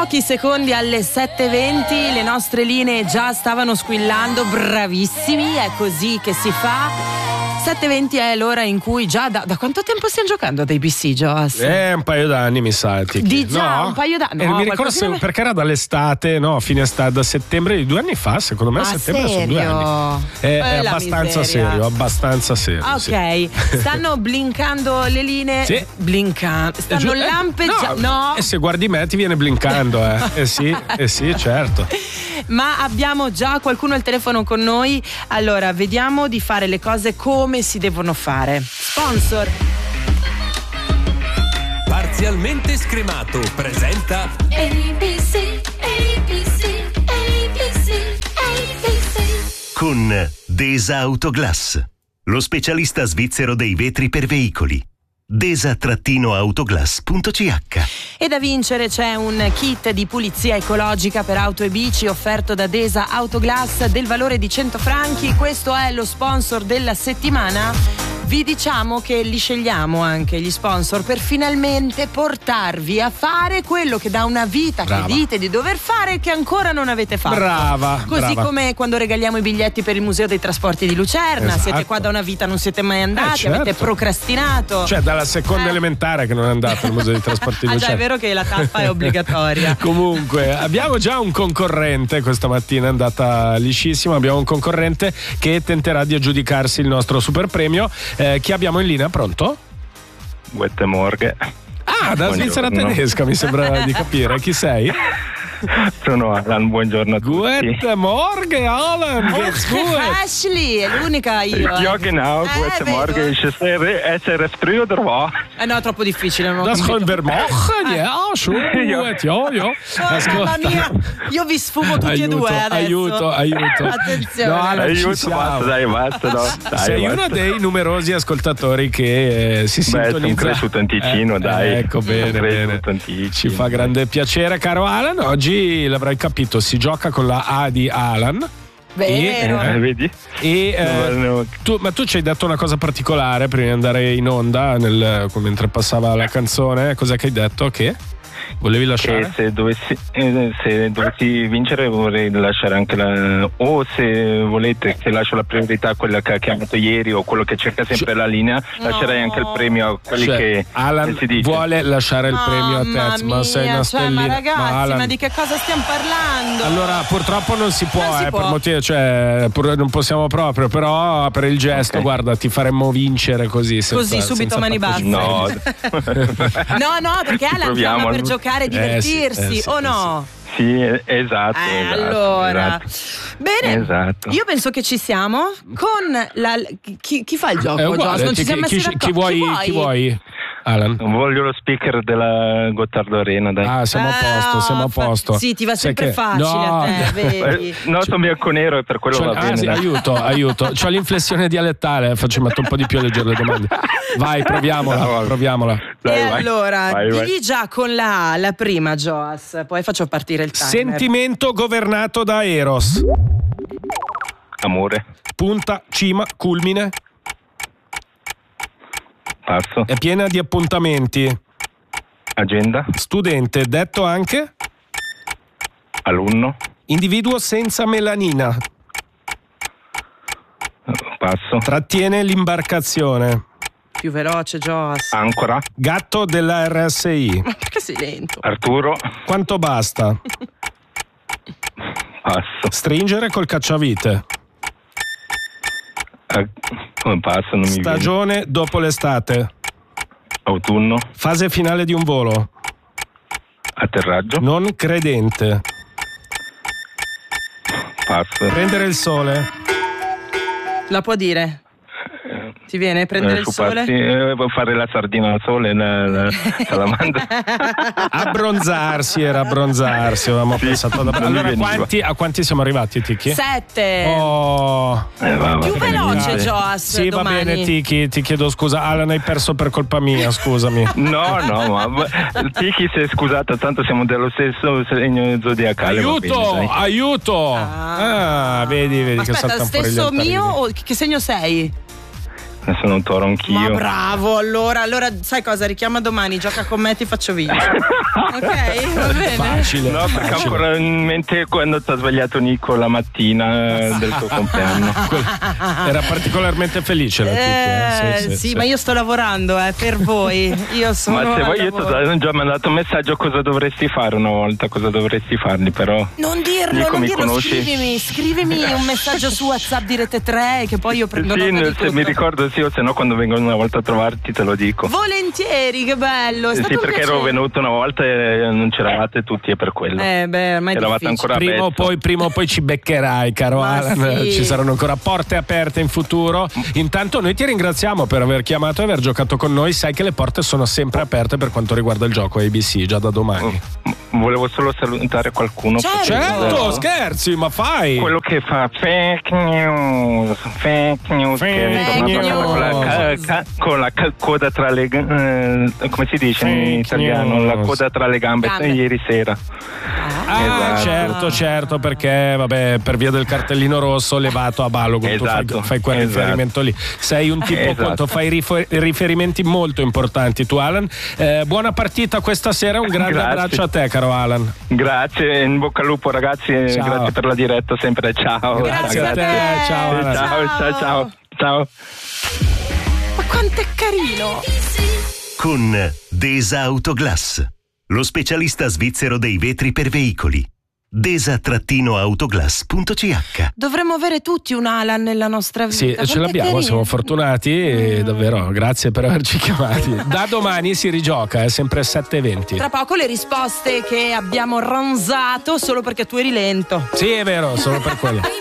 Pochi secondi alle 7:20, le nostre linee già stavano squillando, bravissimi, è così che si fa. 7:20 è l'ora in cui già da quanto tempo stiamo giocando a dei PC, Joas? Un paio d'anni mi sa. Di già, un paio d'anni. No, mi ricordo perché era dall'estate, no, fine estate, da settembre di 2 anni fa, secondo me a settembre sono 2 anni. È abbastanza serio, abbastanza serio. Ok, sì. Stanno blinkando le linee. Sì. Blinkando. Stanno lampeggiando. No. E se guardi me ti viene blinkando, sì, certo. Ma abbiamo già qualcuno al telefono con noi. Allora, vediamo di fare le cose come si devono fare. Sponsor Parzialmente Scremato presenta ABC con Desa Autoglass, lo specialista svizzero dei vetri per veicoli. desa-autoglass.ch. E da vincere c'è un kit di pulizia ecologica per auto e bici offerto da Desa Autoglass del valore di 100 franchi. Questo è lo sponsor della settimana. Vi diciamo che li scegliamo anche gli sponsor per finalmente portarvi a fare quello che da una vita che dite di dover fare e che ancora non avete fatto. Così come quando regaliamo i biglietti per il Museo dei Trasporti di Lucerna. Esatto. Siete qua da una vita, non siete mai andati, certo. Avete procrastinato. Cioè dalla seconda elementare che non è andato al Museo dei Trasporti di Lucerna. Già, è vero che la tappa è obbligatoria. Comunque abbiamo già un concorrente, questa mattina è andata liscissima. Abbiamo un concorrente che tenterà di aggiudicarsi il nostro super premio. Chi abbiamo in linea? Pronto? Guten Morgen. Da Svizzera tedesca, mi sembra di capire. Chi sei? Sono Alan, buongiorno a tutti. Guten Morgen, Alan. Geht's gut? Ashley, è l'unica io. Ja, genau. Guten Morgen. Ist es SRF 3 oder was? No, troppo difficile. Non ho Das capito. können wir machen, ja, schon gut, ja. Mamma mia, io vi sfumo tutti e due adesso. Aiuto. Attenzione. No, Alan, ci Aiuto, siamo. basta, no. Sei uno dei numerosi ascoltatori che si sono sintonizza. cresciuto in Ticino, dai. Ecco, bene. Ci fa grande piacere, caro Alan. Oggi l'avrai capito, si gioca con la A di Alan. Vero. Vedi? Ma tu ci hai detto una cosa particolare prima di andare in onda mentre passava la canzone. Cos'è che hai detto? Che volevi lasciare? Che se dovessi vincere vorrei lasciare anche o se volete che lascio la priorità a quella che ha chiamato ieri o quello che cerca sempre la linea, lascerei anche il premio a quelli che Alan si dice. vuole lasciare il premio a te, ma sei una stellina. Ma ragazzi, Alan, ma di che cosa stiamo parlando? allora purtroppo non si può, Non si può. per motivi, non possiamo proprio, però per il gesto, guarda, ti faremmo vincere così Così, subito mani basse. No. No, perché Alan chiama per giocare e divertirsi, o no? Sì, esatto. Allora, esatto. bene. Esatto. Io penso che ci siamo con chi fa il gioco? È uguale, Gios? Non ci siamo messi d'accordo. chi vuoi? Alan? Voglio lo speaker della Gottardo Arena, dai. Siamo a posto. Sì, ti va sempre facile a te, vedi? No, sono bianco-nero e per quello va bene. Sì, aiuto. C'ho l'inflessione dialettale, faccio metto un po' di più a leggere le domande. Vai, proviamola. Dai, vai. Allora, Vai. digli già con la A, la prima, Joas, poi faccio partire il timer. Sentimento governato da Eros. Amore. Punta, cima, culmine. Passo. È piena di appuntamenti. Agenda. Studente, detto anche Alunno. individuo senza melanina. Passo. Trattiene l'imbarcazione. Più veloce, Joas. Ancora. Gatto della RSI. Ma perché sei lento? Arturo. Quanto basta? Passo. Stringere col cacciavite. Passo, non mi viene. Stagione dopo l'estate. Autunno. Fase finale di un volo. Atterraggio. Non credente. Passo. Prendere il sole. La può dire? Ti viene a prendere il sole? Fare la sardina al sole, la salamandra. Abbronzarsi, avevamo pensato da... Allora, a quanti siamo arrivati, Tiki? 7. Più veloce, Joas. Sì, domani. va bene, Tiki, ti chiedo scusa. Alan, hai perso per colpa mia, scusami. No, ma Tiki si è scusata, tanto siamo dello stesso segno zodiacale. Aiuto! Vedi Aspetta, che saltano fuori gli stesso altarini. mio o che segno sei? sono un toro anch'io. Ma bravo, allora sai cosa? Richiama domani, gioca con me, ti faccio vincere. Ok, va bene. Facile. No, perché ancora in mente quando ti ha svegliato Nico la mattina del tuo compleanno. Era particolarmente felice la Titi. Sì, ma io sto lavorando per voi. Io sono. Ma se vuoi io ti ho già mandato un messaggio cosa dovresti fare una volta, cosa dovresti farli, però. Non dirlo, Nico, non mi dirlo, conosci? scrivimi un messaggio su WhatsApp di Rete 3 che poi io prendo nota di Sì, se tutto. mi ricordo sì, o se no quando vengo una volta a trovarti te lo dico. Volentieri, che bello. È stato Sì, un perché piacere. ero venuto una volta e non c'eravate tutti, e per quello. Ormai è Eravate difficile. ancora a Prima o poi ci beccherai, caro Ma Alan. sì. Ci saranno ancora porte aperte in futuro. Intanto noi ti ringraziamo per aver chiamato e aver giocato con noi. Sai che le porte sono sempre aperte per quanto riguarda il gioco ABC, già da domani. Volevo solo salutare qualcuno. Certo, scherzi, ma fai. Quello che fa fake news, che è tornato con la coda tra le come si dice in italiano? news. La coda tra le gambe. Ieri sera. Certo, perché vabbè, per via del cartellino rosso levato a Balogun, tu fai quel riferimento lì. Sei un tipo quanto fai riferimenti molto importanti tu, Alan. Buona partita questa sera, un grande abbraccio a te, caro Alan. Grazie, in bocca al lupo ragazzi, grazie per la diretta sempre, ciao. Grazie a te, ciao Alan. Ciao. Ma quanto è carino! Con Desa Autoglass, lo specialista svizzero dei vetri per veicoli. desa-autoglass.ch. Dovremmo avere tutti un Alan nella nostra vita. Sì, Quanto ce è l'abbiamo, carino. siamo fortunati e davvero grazie per averci chiamati. Da domani si rigioca, è sempre 7:20. Tra poco le risposte che abbiamo ronzato solo perché tu eri lento. Sì, è vero, solo per quello.